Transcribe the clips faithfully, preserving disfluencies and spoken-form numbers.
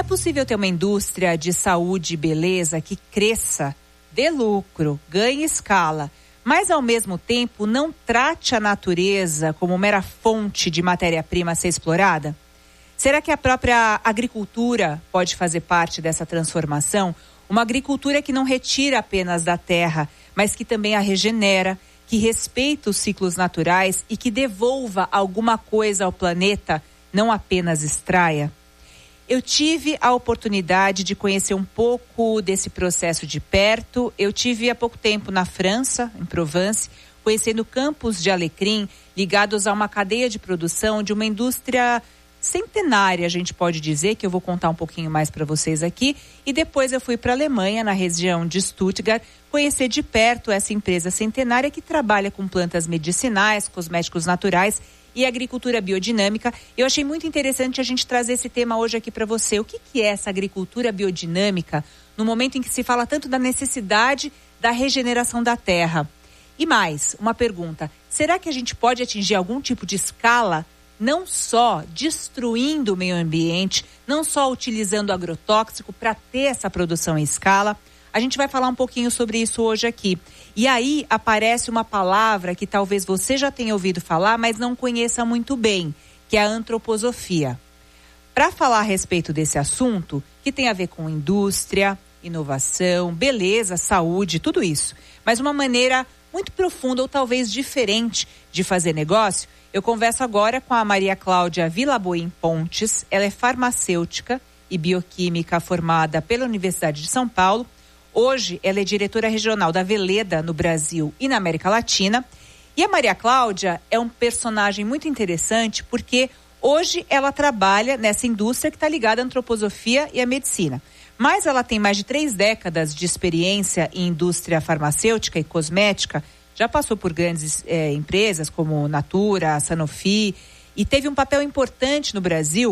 possível ter uma indústria de saúde e beleza que cresça, dê lucro, ganhe escala, mas ao mesmo tempo não trate a natureza como mera fonte de matéria-prima a ser explorada? Será que a própria agricultura pode fazer parte dessa transformação? Uma agricultura que não retira apenas da terra, mas que também a regenera, que respeita os ciclos naturais e que devolva alguma coisa ao planeta, não apenas extraia? Eu tive a oportunidade de conhecer um pouco desse processo de perto. Eu tive há pouco tempo na França, em Provence, conhecendo campos de alecrim ligados a uma cadeia de produção de uma indústria centenária, a gente pode dizer, que eu vou contar um pouquinho mais para vocês aqui. E depois eu fui para a Alemanha, na região de Stuttgart, conhecer de perto essa empresa centenária que trabalha com plantas medicinais, cosméticos naturais e agricultura biodinâmica. Eu achei muito interessante a gente trazer esse tema hoje aqui para você. O que, que é essa agricultura biodinâmica no momento em que se fala tanto da necessidade da regeneração da terra? E mais, uma pergunta: será que a gente pode atingir algum tipo de escala, não só destruindo o meio ambiente, não só utilizando agrotóxico para ter essa produção em escala? A gente vai falar um pouquinho sobre isso hoje aqui. E aí aparece uma palavra que talvez você já tenha ouvido falar, mas não conheça muito bem, que é a antroposofia. Para falar a respeito desse assunto, que tem a ver com indústria, inovação, beleza, saúde, tudo isso, mas uma maneira muito profunda ou talvez diferente de fazer negócio, eu converso agora com a Maria Cláudia Vilaboim Pontes. Ela é farmacêutica e bioquímica formada pela Universidade de São Paulo. Hoje, ela é diretora regional da Veleda no Brasil e na América Latina. E a Maria Cláudia é um personagem muito interessante porque hoje ela trabalha nessa indústria que está ligada à antroposofia e à medicina. Mas ela tem mais de três décadas de experiência em indústria farmacêutica e cosmética. Já passou por grandes eh, empresas como Natura, Sanofi, e teve um papel importante no Brasil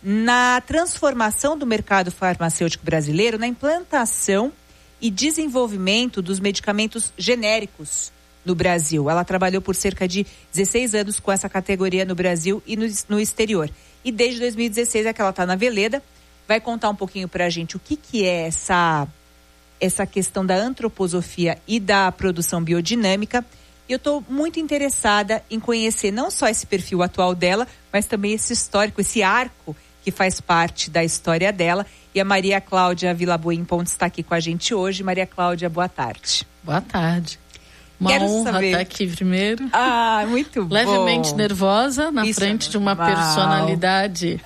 na transformação do mercado farmacêutico brasileiro, na implantação e desenvolvimento dos medicamentos genéricos no Brasil. Ela trabalhou por cerca de dezesseis anos com essa categoria no Brasil e no, no exterior. E desde dois mil e dezesseis é que ela está na Veleda. Vai contar um pouquinho para a gente o que, que é essa, essa questão da antroposofia e da produção biodinâmica. E eu estou muito interessada em conhecer não só esse perfil atual dela, mas também esse histórico, esse arco que faz parte da história dela. E a Maria Cláudia Vilaboim Pontes está aqui com a gente hoje. Maria Cláudia, boa tarde. Boa tarde. Uma Quero honra saber. estar aqui primeiro. Ah, muito bom. Levemente nervosa, na Isso frente é de uma normal. personalidade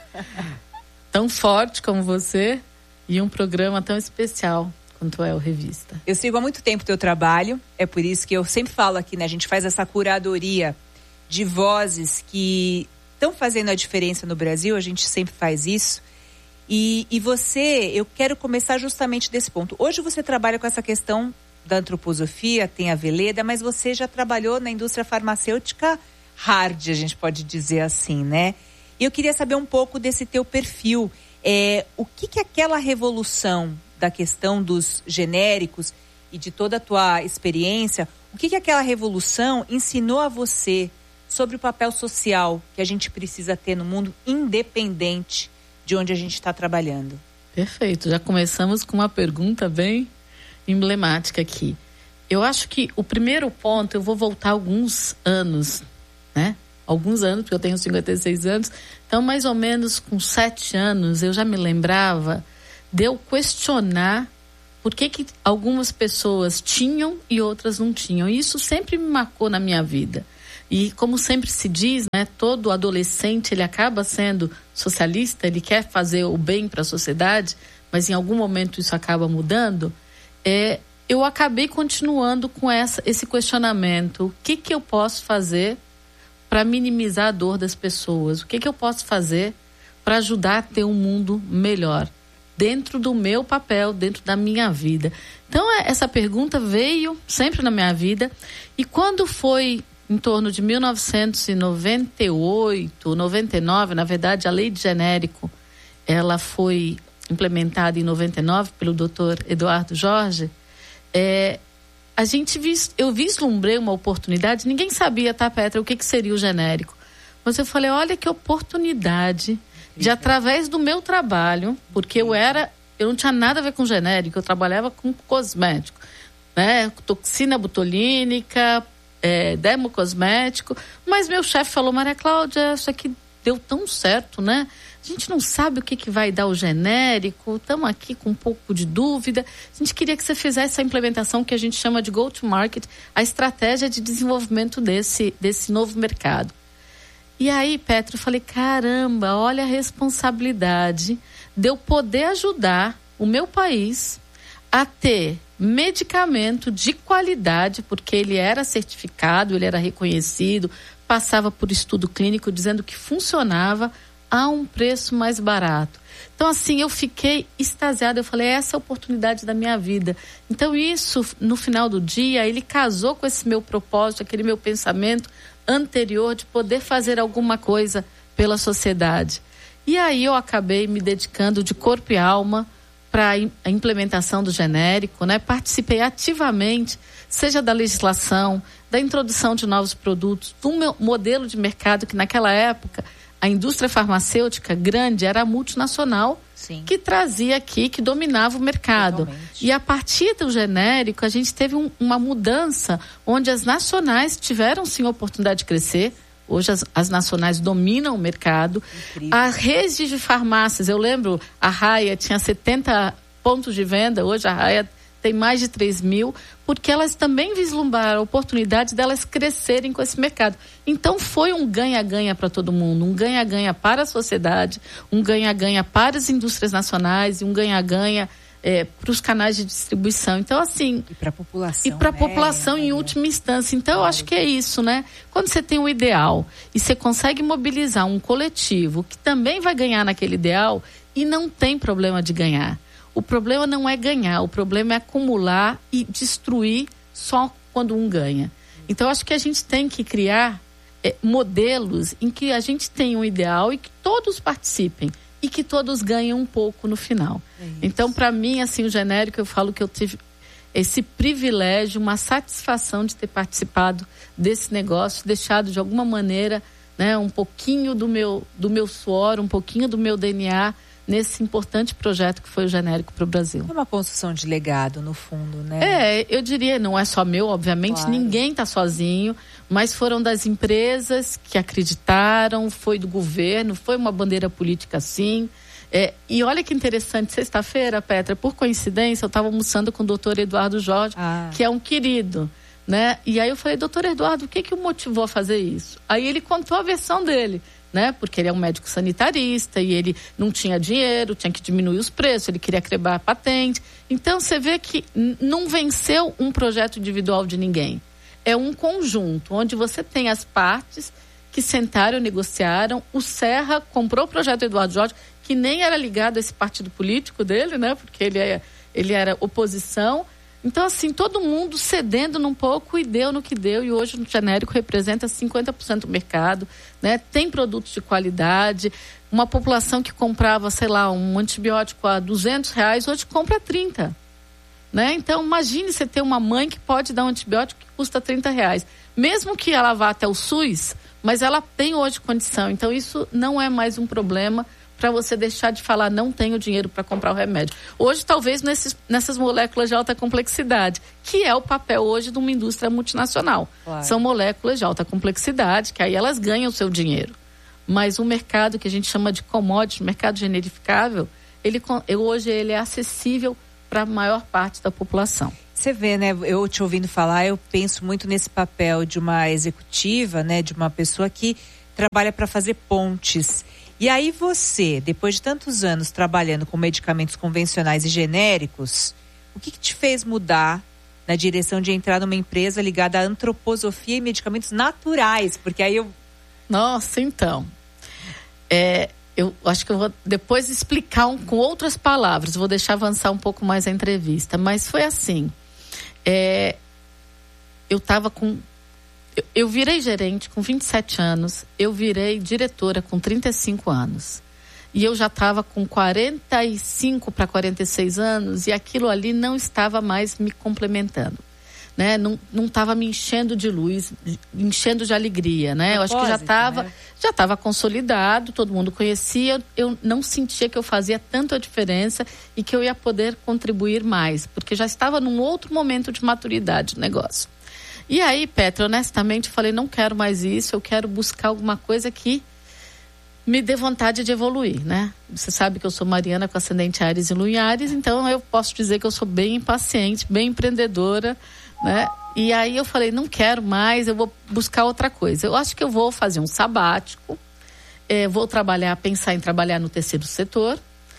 tão forte como você e um programa tão especial quanto é o Revista. Eu sigo há muito tempo o teu trabalho, é por isso que eu sempre falo aqui, né? A gente faz essa curadoria de vozes que estão fazendo a diferença no Brasil, a gente sempre faz isso. E, e você, eu quero começar justamente desse ponto. Hoje você trabalha com essa questão da antroposofia, tem a Veleda, mas você já trabalhou na indústria farmacêutica hard, a gente pode dizer assim, né? E eu queria saber um pouco desse teu perfil. É, o que que aquela revolução da questão dos genéricos e de toda a tua experiência, o que que aquela revolução ensinou a você sobre o papel social que a gente precisa ter no mundo, independente de onde a gente está trabalhando? Perfeito, já começamos com uma pergunta bem emblemática aqui. Eu acho que o primeiro ponto, eu vou voltar alguns anos, né? Alguns anos, porque eu tenho cinquenta e seis anos, então mais ou menos com sete anos eu já me lembrava de eu questionar por que que algumas pessoas tinham e outras não tinham. E isso sempre me marcou na minha vida. E como sempre se diz, né, todo adolescente ele acaba sendo socialista, ele quer fazer o bem para a sociedade, mas em algum momento isso acaba mudando. É, eu acabei continuando com essa, esse questionamento. O que que eu posso fazer para minimizar a dor das pessoas? O que que eu posso fazer para ajudar a ter um mundo melhor? Dentro do meu papel, dentro da minha vida. Então, essa pergunta veio sempre na minha vida. E quando foi em torno de mil novecentos e noventa e oito, noventa e nove, na verdade, a lei de genérico, ela foi implementada em noventa e nove pelo doutor Eduardo Jorge. É, a gente vis, eu vislumbrei uma oportunidade, ninguém sabia, tá, Petra, o que, que seria o genérico. Mas eu falei, olha que oportunidade de através do meu trabalho, porque eu era, eu não tinha nada a ver com genérico, eu trabalhava com cosmético, né? Toxina botulínica, é, dermocosmético, mas meu chefe falou, Maria Cláudia, isso aqui deu tão certo, né? A gente não sabe o que, que vai dar o genérico, estamos aqui com um pouco de dúvida. A gente queria que você fizesse a implementação que a gente chama de go-to-market, a estratégia de desenvolvimento desse, desse novo mercado. E aí, Petro, eu falei, caramba, olha a responsabilidade de eu poder ajudar o meu país a ter medicamento de qualidade, porque ele era certificado, ele era reconhecido, passava por estudo clínico dizendo que funcionava a um preço mais barato. Então, assim, eu fiquei extasiada. Eu falei, essa é a oportunidade da minha vida. Então, isso, no final do dia, ele casou com esse meu propósito, aquele meu pensamento anterior de poder fazer alguma coisa pela sociedade. E aí eu acabei me dedicando de corpo e alma para a implementação do genérico, né? Participei ativamente, seja da legislação, da introdução de novos produtos, do meu modelo de mercado, que naquela época a indústria farmacêutica grande era a multinacional. Sim. Que trazia aqui, que dominava o mercado. Totalmente. E a partir do genérico, a gente teve um, uma mudança, onde as nacionais tiveram sim a oportunidade de crescer. Hoje as, as nacionais dominam o mercado. Incrível. A rede de farmácias, eu lembro, a Raia tinha setenta pontos de venda, hoje a Raia tem mais de três mil, porque elas também vislumbraram a oportunidade delas crescerem com esse mercado. Então foi um ganha-ganha para todo mundo, um ganha-ganha para a sociedade, um ganha-ganha para as indústrias nacionais e um ganha-ganha é, para os canais de distribuição. Então, assim... E para a população. E para a né? população em última instância. Então, eu acho que é isso, né? Quando você tem um ideal e você consegue mobilizar um coletivo que também vai ganhar naquele ideal, e não tem problema de ganhar. O problema não é ganhar, o problema é acumular e destruir só quando um ganha. Então, acho que a gente tem que criar é, modelos em que a gente tenha um ideal e que todos participem e que todos ganhem um pouco no final. É então, para mim, assim, o genérico, eu falo que eu tive esse privilégio, uma satisfação de ter participado desse negócio, deixado de alguma maneira, né, um pouquinho do meu, do meu suor, um pouquinho do meu D N A nesse importante projeto que foi o genérico para o Brasil. É uma construção de legado, no fundo, né? É, eu diria, não é só meu, obviamente, claro. Ninguém está sozinho, mas foram das empresas que acreditaram, foi do governo, foi uma bandeira política, sim. É, e olha que interessante, sexta-feira, Petra, por coincidência, eu estava almoçando com o doutor Eduardo Jorge, ah. que é um querido, né? E aí eu falei, doutor Eduardo, o que que o motivou a fazer isso? Aí ele contou a versão dele, né? Porque ele é um médico sanitarista e ele não tinha dinheiro, tinha que diminuir os preços, ele queria quebrar a patente. Então, você vê que n- não venceu um projeto individual de ninguém. É um conjunto, onde você tem as partes que sentaram, negociaram. O Serra comprou o projeto Eduardo Jorge, que nem era ligado a esse partido político dele, né? Porque ele, é, ele era oposição. Então, assim, todo mundo cedendo num pouco e deu no que deu. E hoje o genérico representa cinquenta por cento do mercado, né? Tem produtos de qualidade. Uma população que comprava, sei lá, um antibiótico a duzentos reais, hoje compra trinta. Né? Então, imagine você ter uma mãe que pode dar um antibiótico que custa trinta reais. Mesmo que ela vá até o SUS, mas ela tem hoje condição. Então, isso não é mais um problema para você deixar de falar, não tenho dinheiro para comprar o remédio. Hoje, talvez, nesses, nessas moléculas de alta complexidade, que é o papel hoje de uma indústria multinacional. Claro. São moléculas de alta complexidade, que aí elas ganham o seu dinheiro. Mas o mercado que a gente chama de commodity, mercado generificável, ele, hoje ele é acessível para a maior parte da população. Você vê, né? Eu te ouvindo falar, eu penso muito nesse papel de uma executiva, né? De uma pessoa que trabalha para fazer pontes. E aí você, depois de tantos anos trabalhando com medicamentos convencionais e genéricos, o que, que te fez mudar na direção de entrar numa empresa ligada à antroposofia e medicamentos naturais? Porque aí eu... Nossa, então... É, eu acho que eu vou depois explicar um, com outras palavras, vou deixar avançar um pouco mais a entrevista. Mas foi assim, é, eu estava com... Eu, eu virei gerente com vinte e sete anos, eu virei diretora com trinta e cinco anos. E eu já estava com quarenta e cinco para quarenta e seis anos e aquilo ali não estava mais me complementando. né? Não não estava me enchendo de luz, enchendo de alegria, né? Eu acho que já estava né? já estava consolidado, todo mundo conhecia. Eu não sentia que eu fazia tanta diferença e que eu ia poder contribuir mais, porque já estava num outro momento de maturidade do negócio. E aí, Petra, honestamente, falei, não quero mais isso, eu quero buscar alguma coisa que me dê vontade de evoluir, né? Você sabe que eu sou mariana com ascendente Áries e Lua em Áries, então eu posso dizer que eu sou bem impaciente, bem empreendedora, né? E aí eu falei, não quero mais, eu vou buscar outra coisa. Eu acho que eu vou fazer um sabático, é, vou trabalhar, pensar em trabalhar no terceiro setor,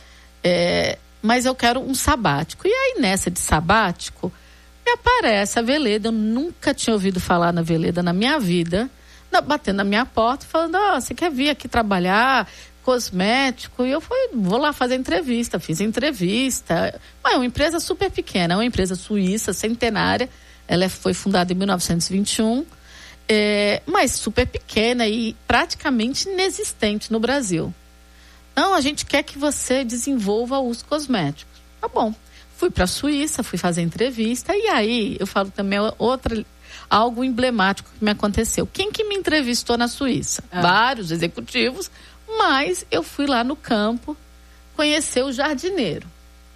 é, mas eu quero um sabático. E aí nessa de sabático, me aparece a Veleda. Eu nunca tinha ouvido falar na Veleda na minha vida, batendo na minha porta, falando, ó, oh, você quer vir aqui trabalhar, cosmético? E eu fui, vou lá fazer entrevista, fiz entrevista. Mas é uma empresa super pequena, é uma empresa suíça, centenária, ela foi fundada em mil novecentos e vinte e um, é, mas super pequena e praticamente inexistente no Brasil. Não, a gente quer que você desenvolva os cosméticos. Tá bom. Fui para a Suíça, fui fazer entrevista, e aí eu falo também outra... algo emblemático que me aconteceu. Quem que me entrevistou na Suíça? Ah. Vários executivos, mas eu fui lá no campo conhecer o jardineiro.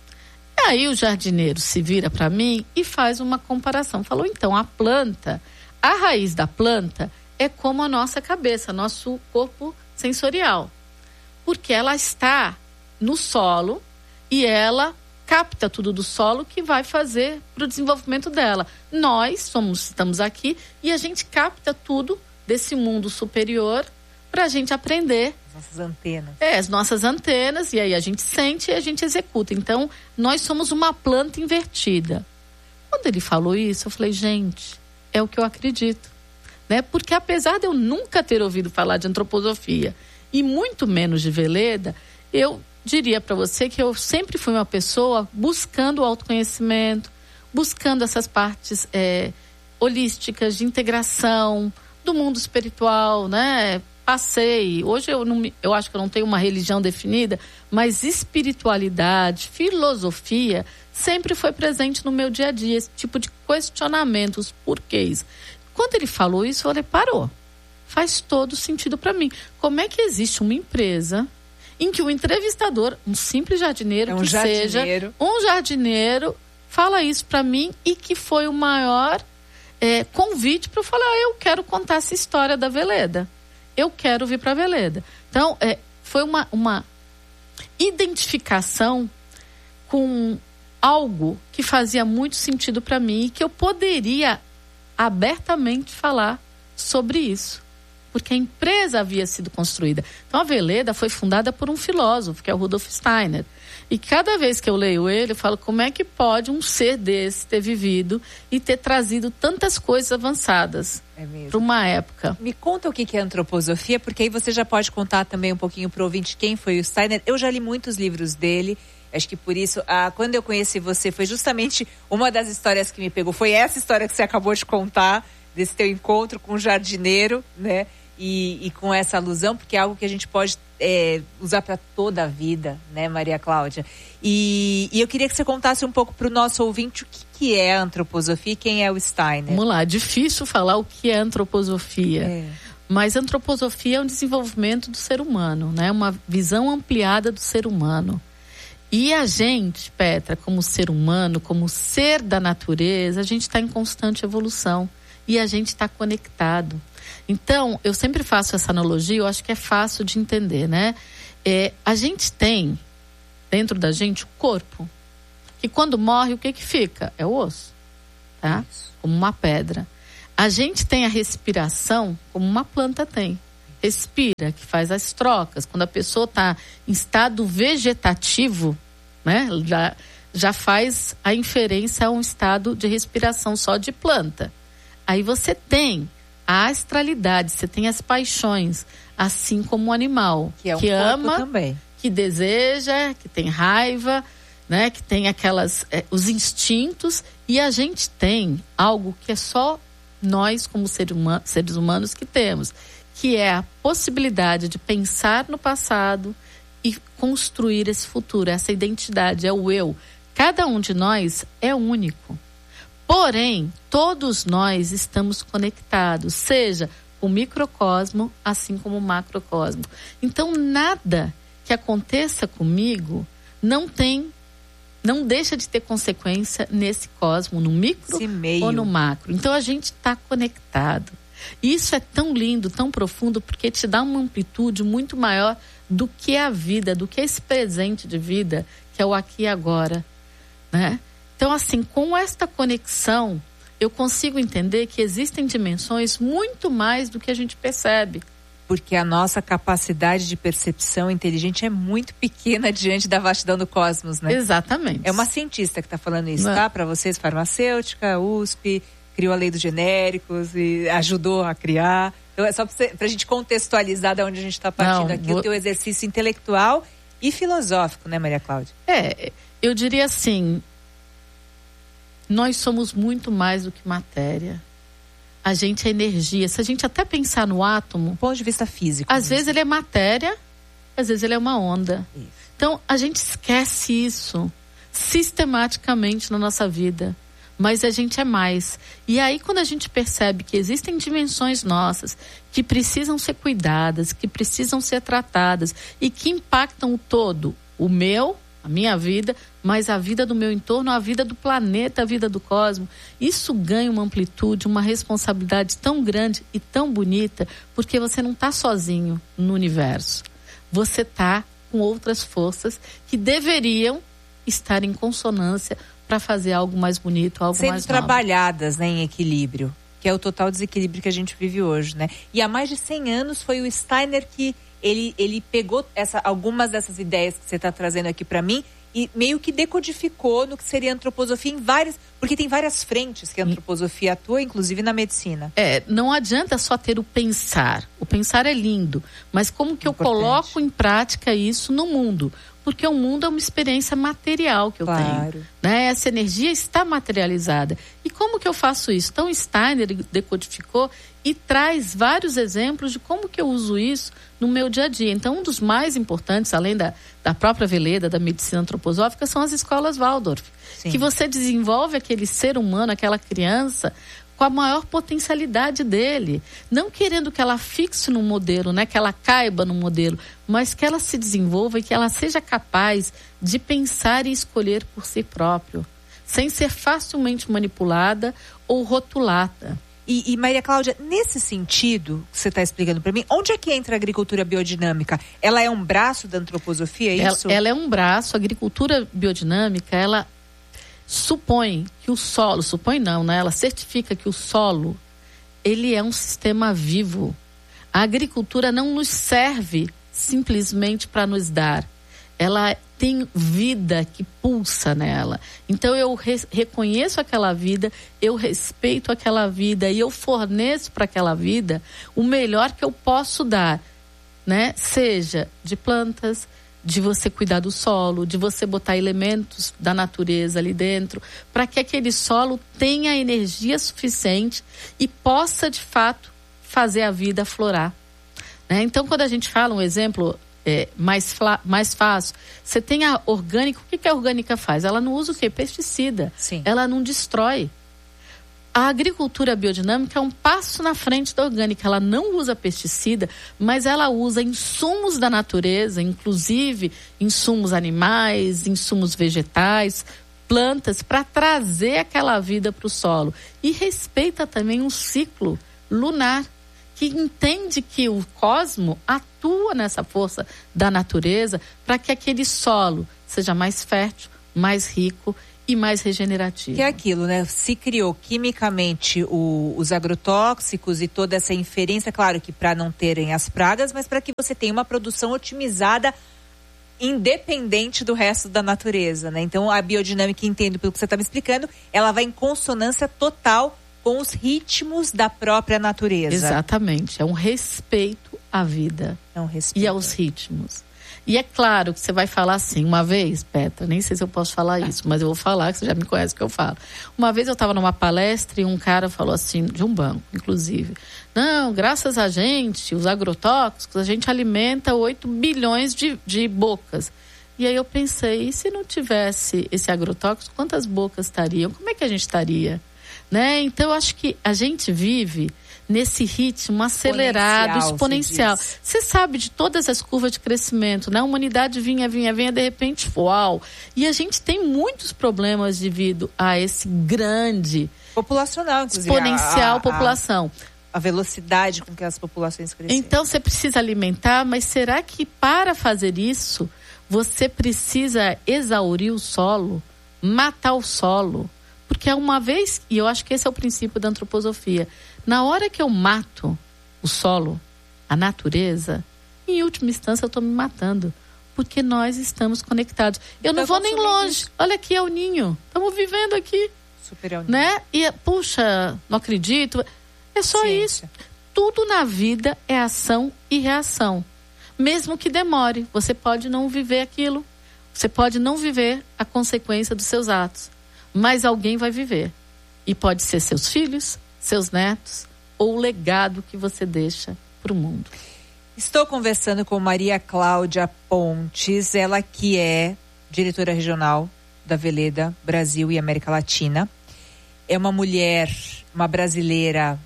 E aí o jardineiro se vira para mim e faz uma comparação. Falou, então, a planta, a raiz da planta é como a nossa cabeça, nosso corpo sensorial. Porque ela está no solo e ela capta tudo do solo que vai fazer para o desenvolvimento dela. Nós somos, estamos aqui e a gente capta tudo desse mundo superior para a gente aprender. As nossas antenas. É, as nossas antenas, e aí a gente sente e a gente executa. Então, nós somos uma planta invertida. Quando ele falou isso, eu falei, gente, é o que eu acredito. Né? Porque apesar de eu nunca ter ouvido falar de antroposofia e muito menos de Veleda, eu diria para você que eu sempre fui uma pessoa buscando o autoconhecimento, buscando essas partes é, holísticas, de integração, do mundo espiritual, né? Passei, hoje eu, não, eu acho que eu não tenho uma religião definida, mas espiritualidade, filosofia, sempre foi presente no meu dia a dia, esse tipo de questionamentos, porquês. Quando ele falou isso, eu falei, parou, faz todo sentido para mim. Como é que existe uma empresa em que o entrevistador, um simples jardineiro, é um que jardineiro. seja um jardineiro, fala isso para mim e que foi o maior é, convite para eu falar, ah, eu quero contar essa história da Veleda. Eu quero vir para a Veleda. Então, é, foi uma, uma identificação com algo que fazia muito sentido para mim e que eu poderia abertamente falar sobre isso. Porque a empresa havia sido construída. Então, a Veleda foi fundada por um filósofo, que é o Rudolf Steiner. E cada vez que eu leio ele, eu falo, como é que pode um ser desse ter vivido e ter trazido tantas coisas avançadas é para uma época? Me conta o que é antroposofia, porque aí você já pode contar também um pouquinho para o ouvinte quem foi o Steiner. Eu já li muitos livros dele. Acho que por isso, ah, quando eu conheci você, foi justamente uma das histórias que me pegou. Foi essa história que você acabou de contar, desse teu encontro com o jardineiro, né? E, e com essa alusão, porque é algo que a gente pode é, usar para toda a vida, né, Maria Cláudia? E, e eu queria que você contasse um pouco para o nosso ouvinte o que, que é a antroposofia e quem é o Steiner. Vamos lá, difícil falar o que é antroposofia, é. Mas antroposofia é um desenvolvimento do ser humano, né? Uma visão ampliada do ser humano. E a gente, Petra, como ser humano, como ser da natureza, a gente está em constante evolução e a gente está conectado. Então, eu sempre faço essa analogia, eu acho que é fácil de entender, né? É, a gente tem dentro da gente o corpo, que quando morre, o que que fica? É o osso, tá? Isso. Como uma pedra. A gente tem a respiração como uma planta tem. Respira, que faz as trocas. Quando a pessoa está em estado vegetativo, né? Já, já faz a inferência a um estado de respiração só de planta. Aí você tem a astralidade, você tem as paixões, assim como o animal. Que é um que corpo ama, também. Que deseja, que tem raiva, né? Que tem aquelas, é, os instintos. E a gente tem algo que é só nós, como ser humano, seres humanos, que temos. Que é a possibilidade de pensar no passado e construir esse futuro. Essa identidade é o eu. Cada um de nós é único. Porém, todos nós estamos conectados, seja o microcosmo, assim como o macrocosmo. Então, nada que aconteça comigo não tem, não deixa de ter consequência nesse cosmo, no micro ou no macro. Então, a gente está conectado. E isso é tão lindo, tão profundo, porque te dá uma amplitude muito maior do que a vida, do que esse presente de vida, que é o aqui e agora, né? Então, assim, com esta conexão, eu consigo entender que existem dimensões muito mais do que a gente percebe. Porque a nossa capacidade de percepção inteligente é muito pequena diante da vastidão do cosmos, né? Exatamente. É uma cientista que está falando isso, Não. tá? Para vocês, farmacêutica, U S P, criou a lei dos genéricos e ajudou a criar. Então, é só para a gente contextualizar de onde a gente está partindo Não, aqui, vou... o teu exercício intelectual e filosófico, né, Maria Cláudia? É, eu diria assim... Nós somos muito mais do que matéria. A gente é energia. Se a gente até pensar no átomo... Do ponto de vista físico. Às mesmo. vezes ele é matéria, às vezes ele é uma onda. Isso. Então, a gente esquece isso sistematicamente na nossa vida. Mas a gente é mais. E aí, quando a gente percebe que existem dimensões nossas que precisam ser cuidadas, que precisam ser tratadas e que impactam o todo, o meu... a minha vida, mas a vida do meu entorno, a vida do planeta, a vida do cosmos. Isso ganha uma amplitude, uma responsabilidade tão grande e tão bonita, porque você não está sozinho no universo. Você está com outras forças que deveriam estar em consonância para fazer algo mais bonito, algo Sendo mais nobre. trabalhadas, né, em equilíbrio, que é o total desequilíbrio que a gente vive hoje, né? E há mais de cem anos foi o Steiner que Ele, ele pegou essa, algumas dessas ideias que você está trazendo aqui para mim e meio que decodificou no que seria antroposofia em várias... Porque tem várias frentes que a antroposofia atua, inclusive na medicina. É, não adianta só ter o pensar. O pensar é lindo, mas como que Importante. eu coloco em prática isso no mundo? Porque o mundo é uma experiência material que eu claro. tenho. Né? Essa energia está materializada. E como que eu faço isso? Então, Steiner decodificou e traz vários exemplos de como que eu uso isso no meu dia a dia. Então, um dos mais importantes, além da, da própria Veleda, da medicina antroposófica, são as escolas Waldorf. Sim. Que você desenvolve aquele ser humano, aquela criança, com a maior potencialidade dele. Não querendo que ela fixe no modelo, né? Que ela caiba no modelo, mas que ela se desenvolva e que ela seja capaz de pensar e escolher por si próprio, sem ser facilmente manipulada ou rotulada. E, e Maria Cláudia, nesse sentido que você está explicando para mim, onde é que entra a agricultura biodinâmica? Ela é um braço da antroposofia, é isso? Ela, ela é um braço. A agricultura biodinâmica, ela supõe que o solo, supõe não, né? Ela certifica que o solo, ele é um sistema vivo. A agricultura não nos serve simplesmente para nos dar. Ela tem vida que pulsa nela. Então eu re- reconheço aquela vida, eu respeito aquela vida e eu forneço para aquela vida o melhor que eu posso dar, né? Seja de plantas, de você cuidar do solo, de você botar elementos da natureza ali dentro, para que aquele solo tenha energia suficiente e possa de fato fazer a vida aflorar, né? Então, quando a gente fala um exemplo é, mais, fla, mais fácil, você tem a orgânica. O que, que a orgânica faz? Ela não usa o quê? Pesticida. Sim. Ela não destrói. A agricultura biodinâmica é um passo na frente da orgânica. Ela não usa pesticida, mas ela usa insumos da natureza, inclusive insumos animais, insumos vegetais, plantas, para trazer aquela vida para o solo. E respeita também um ciclo lunar, que entende que o cosmo atua nessa força da natureza para que aquele solo seja mais fértil, mais rico e mais regenerativo. Que é aquilo, né? Se criou quimicamente o, os agrotóxicos e toda essa inferência, claro que para não terem as pragas, mas para que você tenha uma produção otimizada, independente do resto da natureza, né? Então a biodinâmica, entendo pelo que você está me explicando, ela vai em consonância total com os ritmos da própria natureza. Exatamente, é um respeito à vida. É um respeito. E aos ritmos. E é claro que você vai falar assim, uma vez, Petra, nem sei se eu posso falar isso, mas eu vou falar, que você já me conhece o que eu falo. Uma vez eu estava numa palestra e um cara falou assim, de um banco, inclusive, não, graças a gente, os agrotóxicos, a gente alimenta oito bilhões de, de bocas. E aí eu pensei, e se não tivesse esse agrotóxico, quantas bocas estariam? Como é que a gente estaria? né? Então eu acho que a gente vive nesse ritmo acelerado, exponencial. Você sabe de todas as curvas de crescimento, né? A humanidade vinha, vinha, vinha, de repente, uau! E a gente tem muitos problemas devido a esse grande... populacional, inclusive. Exponencial a, a, população. A, a velocidade com que as populações crescem. Então, você precisa alimentar, mas será que para fazer isso, você precisa exaurir o solo, matar o solo? Porque uma vez, e eu acho que esse é o princípio da antroposofia, na hora que eu mato o solo, a natureza, em última instância eu estou me matando. Porque nós estamos conectados. Eu não vou nem longe. Olha aqui, é o ninho. Estamos vivendo aqui. Super é o ninho. Né? E, puxa, não acredito. É só Ciência. Isso. Tudo na vida é ação e reação. Mesmo que demore. Você pode não viver aquilo. Você pode não viver a consequência dos seus atos. Mas alguém vai viver. E pode ser seus filhos, seus netos, ou o legado que você deixa para o mundo. Estou conversando com Maria Cláudia Pontes, ela que é diretora regional da Veleda Brasil e América Latina. É uma mulher, uma brasileira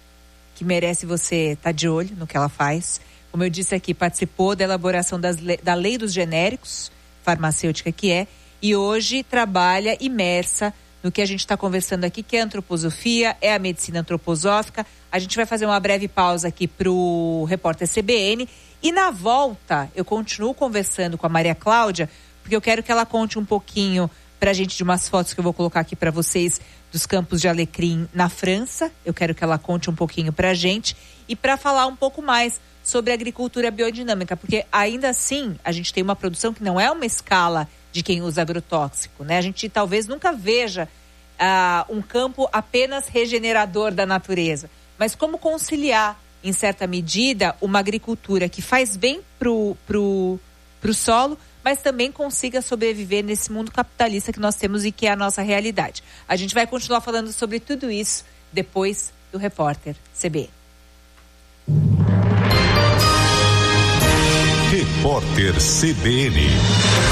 que merece você estar de olho no que ela faz. Como eu disse aqui, participou da elaboração das le- da Lei dos Genéricos, farmacêutica que é, e hoje trabalha imersa no que a gente está conversando aqui, que é a antroposofia, é a medicina antroposófica. A gente vai fazer uma breve pausa aqui para o repórter C B N. E na volta, eu continuo conversando com a Maria Cláudia, porque eu quero que ela conte um pouquinho para a gente de umas fotos que eu vou colocar aqui para vocês dos campos de alecrim na França. Eu quero que ela conte um pouquinho para a gente e para falar um pouco mais sobre a agricultura biodinâmica, porque ainda assim a gente tem uma produção que não é uma escala de quem usa agrotóxico, né? A gente talvez nunca veja uh, um campo apenas regenerador da natureza, mas como conciliar, em certa medida, uma agricultura que faz bem pro, pro, pro solo, mas também consiga sobreviver nesse mundo capitalista que nós temos e que é a nossa realidade. A gente vai continuar falando sobre tudo isso depois do repórter C B N. Repórter C B N.